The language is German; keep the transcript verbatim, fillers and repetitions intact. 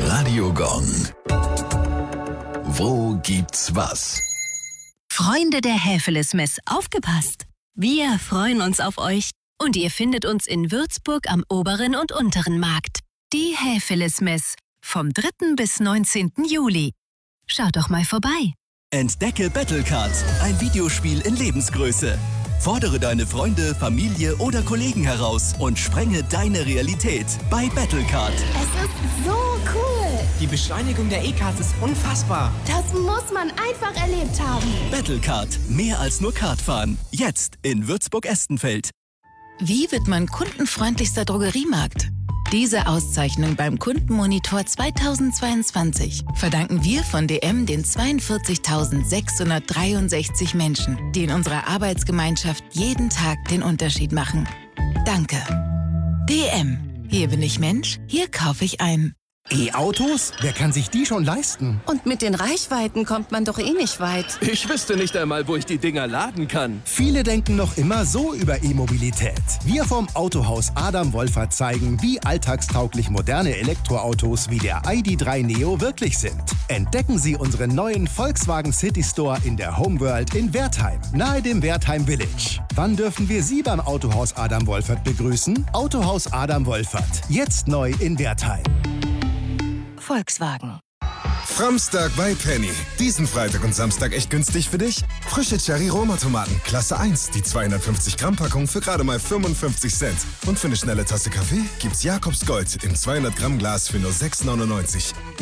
Radio Gong. Wo gibt's was? Freunde der Häfelismess, aufgepasst! Wir freuen uns auf euch und ihr findet uns in Würzburg am Oberen und Unteren Markt. Die Häfelismess vom dritten bis neunzehnten Juli. Schaut doch mal vorbei. Entdecke Battlecard, ein Videospiel in Lebensgröße. Fordere deine Freunde, Familie oder Kollegen heraus und sprenge deine Realität bei Battlecard. Es ist so cool. Die Beschleunigung der E-Cards ist unfassbar. Das muss man einfach erlebt haben. Battlecard, mehr als nur Kartfahren. Jetzt in Würzburg-Estenfeld. Wie wird man kundenfreundlichster Drogeriemarkt? Diese Auszeichnung beim Kundenmonitor zweitausendzweiundzwanzig verdanken wir von D M den zweiundvierzigtausendsechshundertdreiundsechzig Menschen, die in unserer Arbeitsgemeinschaft jeden Tag den Unterschied machen. Danke. D M. Hier bin ich Mensch, hier kaufe ich ein. E-Autos? Wer kann sich die schon leisten? Und mit den Reichweiten kommt man doch eh nicht weit. Ich wüsste nicht einmal, wo ich die Dinger laden kann. Viele denken noch immer so über E-Mobilität. Wir vom Autohaus Adam Wolfert zeigen, wie alltagstauglich moderne Elektroautos wie der I D drei Neo wirklich sind. Entdecken Sie unseren neuen Volkswagen City Store in der Homeworld in Wertheim, nahe dem Wertheim Village. Wann dürfen wir Sie beim Autohaus Adam Wolfert begrüßen? Autohaus Adam Wolfert, jetzt neu in Wertheim. Volkswagen. Framstag bei Penny. Diesen Freitag und Samstag echt günstig für dich? Frische Cherry-Roma-Tomaten, Klasse eins, die zweihundertfünfzig Gramm Packung für gerade mal fünfundfünfzig Cent. Und für eine schnelle Tasse Kaffee gibt's Jakobs Gold im zweihundert Gramm Glas für nur sechs neunundneunzig.